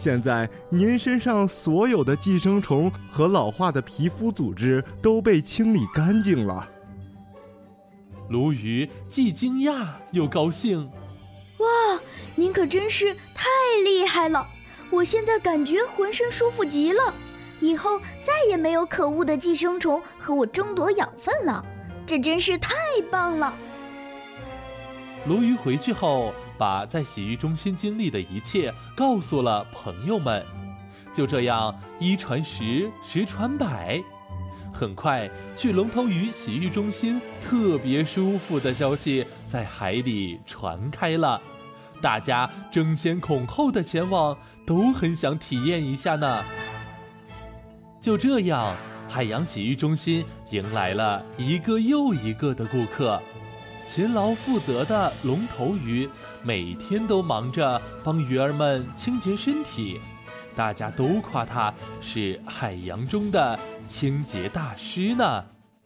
现在您身上所有的寄生虫和老化的皮肤组织都被清理干净了。 鲈鱼既惊讶又高兴。 哇，您可真是太厉害了！我现在感觉浑身舒服极了，以后再也没有可恶的寄生虫和我争夺养分了，这真是太棒了。 鲈鱼回去后，把在洗浴中心经历的一切告诉了朋友们。就这样，一传十，十传百，很快去龙头鱼洗浴中心特别舒服的消息在海里传开了，大家争先恐后的前往，都很想体验一下呢。就这样，海洋洗浴中心迎来了一个又一个的顾客。勤劳负责的龙头鱼每天都忙着帮鱼儿们清洁身体，大家都夸他是海洋中的清洁大师呢。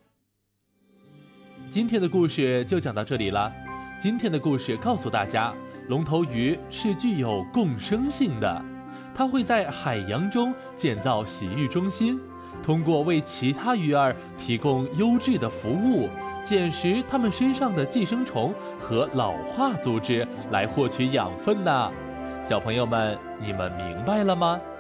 今天的故事就讲到这里了。今天的故事告诉大家，龙头鱼是具有共生性的，它会在海洋中建造洗浴中心，通过为其他鱼儿提供优质的服务，捡食它们身上的寄生虫和老化组织来获取养分呢。小朋友们，你们明白了吗？